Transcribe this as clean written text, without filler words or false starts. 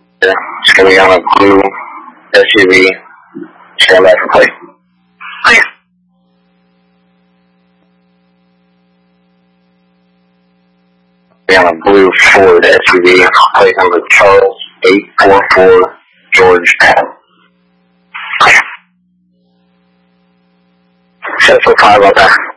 Yeah, it's going to be on a blue SUV. Stand by for play. Clear. On a blue Ford SUV, plate number Charles 844 George Ave. Clear. 745 on that.